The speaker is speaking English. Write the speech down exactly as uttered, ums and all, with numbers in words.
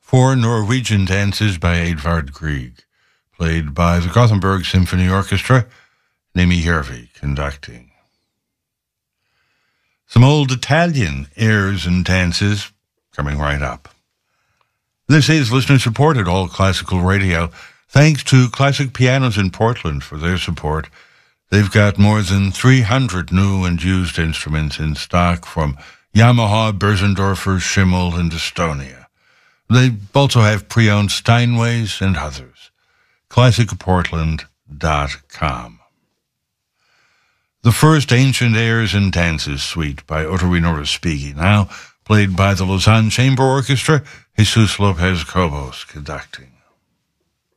Four Norwegian dances by Edvard Grieg, played by the Gothenburg Symphony Orchestra, Nemi Järvi conducting. Some old Italian airs and dances coming right up. This is listener-supported All Classical Radio, thanks to Classic Pianos in Portland for their support. They've got more than three hundred new and used instruments in stock from Yamaha, Bösendorfer, Schimmel, and Estonia. They also have pre-owned Steinways and others. classic portland dot com. The first Ancient Airs and Dances suite by Otorino Respighi, now played by the Lausanne Chamber Orchestra, Jesus Lopez Cobos conducting.